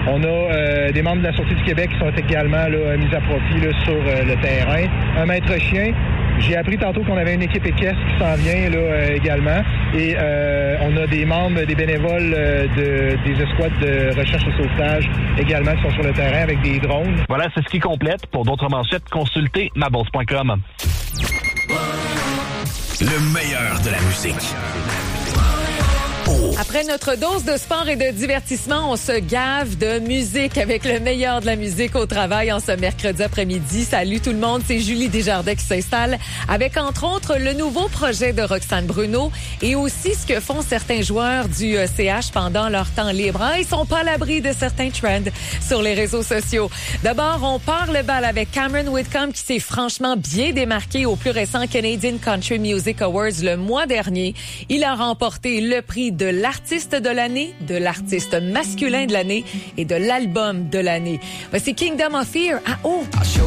On a des membres de la Sûreté du Québec qui sont également là, mis à profit là, sur le terrain. Un maître chien. J'ai appris tantôt qu'on avait une équipe équestre qui s'en vient là, également. Et on a des membres, des bénévoles des escouades de recherche et sauvetage également qui sont sur le terrain avec des drones. Voilà, c'est ce qui complète. Pour d'autres manchettes, consultez mabosse.com. Le meilleur de la musique. Après notre dose de sport et de divertissement, on se gave de musique avec le meilleur de la musique au travail en ce mercredi après-midi. Salut tout le monde, c'est Julie Desjardins qui s'installe avec entre autres le nouveau projet de Roxane Bruno et aussi ce que font certains joueurs du CH pendant leur temps libre. Ils sont pas à l'abri de certains trends sur les réseaux sociaux. D'abord, on part le bal avec Cameron Whitcomb qui s'est franchement bien démarqué au plus récent Canadian Country Music Awards le mois dernier. Il a remporté le prix de l'artiste de l'année, de l'artiste masculin de l'année et de l'album de l'année. Voici Kingdom of Fear à